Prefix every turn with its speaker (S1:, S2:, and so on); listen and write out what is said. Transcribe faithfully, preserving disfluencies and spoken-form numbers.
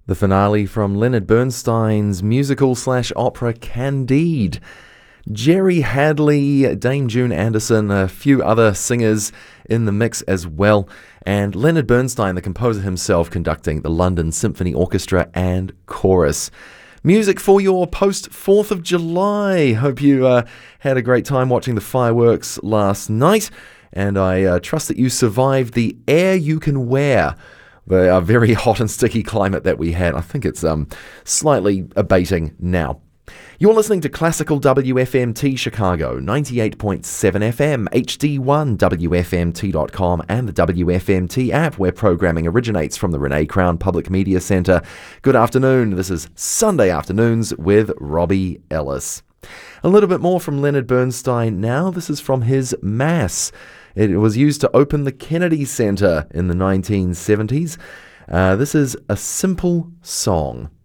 S1: The finale from Leonard Bernstein's musical slash opera Candide. Jerry Hadley, Dame June Anderson, a few other singers in the mix as well, and Leonard Bernstein, the composer himself, conducting the London Symphony Orchestra and chorus. Music for your post fourth of July. Hope you uh, had a great time watching the fireworks last night, and I uh, trust that you survived the air you can wear. The uh, very hot and sticky climate that we had. I think it's um slightly abating now. You're listening to Classical W F M T Chicago, ninety-eight point seven F M, H D one, W F M T dot com, and the W F M T app, where programming originates from the Renee Crown Public Media Centre. Good afternoon. This is Sunday Afternoons with Robbie Ellis. A little bit more from Leonard Bernstein now. This is from his Mass. It was used to open the Kennedy Center in the nineteen seventies. Uh, this is A Simple Song.